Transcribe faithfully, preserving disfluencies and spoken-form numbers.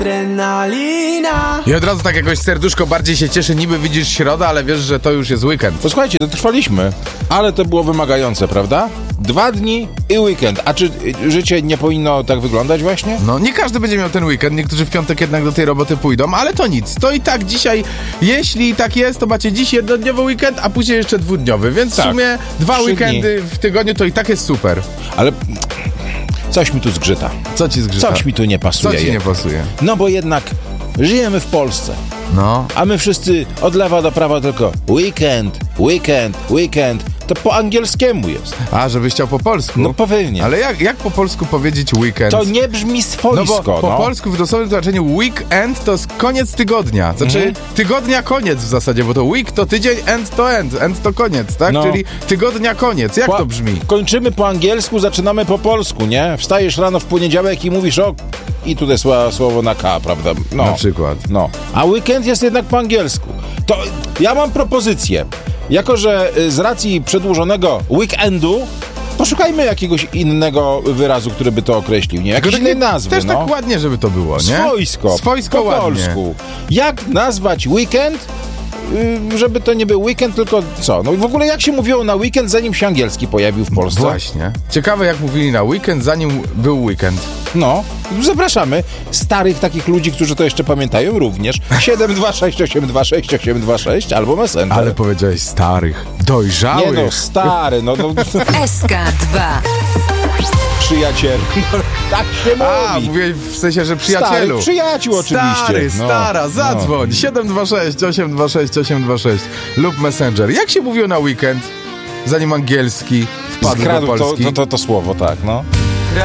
Adrenalina. I od razu tak jakoś serduszko bardziej się cieszy, niby widzisz środę, ale wiesz, że to już jest weekend. Posłuchajcie, dotrwaliśmy, ale to było wymagające, prawda? Dwa dni i weekend. A czy y, życie nie powinno tak wyglądać właśnie? No, nie każdy będzie miał ten weekend, niektórzy w piątek jednak do tej roboty pójdą, ale to nic. To i tak dzisiaj, jeśli tak jest, to macie dziś jednodniowy weekend, a później jeszcze dwudniowy, więc Tak. w sumie dwa Trzy weekendy dni w tygodniu to i tak jest super. Ale coś mi tu zgrzyta. Co ci zgrzyta? Coś mi tu nie pasuje. Co ci nie pasuje? No bo jednak żyjemy w Polsce. No. A my wszyscy od lewa do prawa tylko weekend, weekend, weekend. To po angielskiemu jest. A, żebyś chciał po polsku? No pewnie. Ale jak, jak po polsku powiedzieć weekend? To nie brzmi swojsko. No bo po no. polsku w dosłownym tłumaczeniu weekend to jest koniec tygodnia. Znaczy Mhm. tygodnia koniec w zasadzie, bo to week to tydzień, end to end. End to koniec, tak? No. Czyli tygodnia koniec. Jak Po- to brzmi? Kończymy po angielsku, zaczynamy po polsku, nie? Wstajesz rano w poniedziałek i mówisz o... I tutaj słowo, słowo na K, prawda? No. Na przykład. No. A weekend jest jednak po angielsku. To ja mam propozycję. Jako że y, z racji przedłużonego weekendu poszukajmy jakiegoś innego wyrazu, który by to określił, nie? Jakiejś Tylko innej takie- nazwy, Też no. tak ładnie, żeby to było, nie? Swojsko. Swojsko po ładnie. polsku. Jak nazwać weekend, y, żeby to nie był weekend, tylko co? No i w ogóle jak się mówiło na weekend, zanim się angielski pojawił w Polsce? Właśnie. Ciekawe, jak mówili na weekend, zanim był weekend. No, zapraszamy starych takich ludzi, którzy to jeszcze pamiętają również. siedem dwa sześć osiem dwa sześć osiem dwa sześć albo Messenger. Ale powiedziałeś starych, dojrzałych. Nie no, stary, no, no S K dwa. przyjaciel. Tak się A, mówi. mówię w sensie, że przyjacielu. Starych przyjaciół oczywiście. Stary, No, stara, zadzwoń. no. siedem dwa sześć osiem dwa sześć osiem dwa sześć lub Messenger. Jak się mówiło na weekend, zanim angielski wpadł do Skradł to, Polski? to, to, to słowo, tak, no.